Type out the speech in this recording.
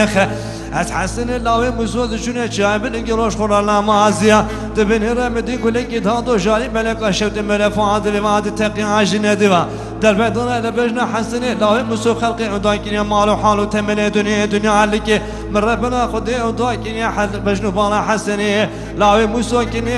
از حسن لاوی مسود شونه چای بن گلوش خورا نمازیا دبن رمدی گلگی دادو جاری ملک اشوت ملف عادل واد تقی عجن دیوا در بدن لبجنا حسن لاوی مسو خلق عدای کنیا مال و حال و تمن دنیا علکی من ربنا خدای عدای کنیا حل بجنو بالا حسنی لاوی مسو کنیا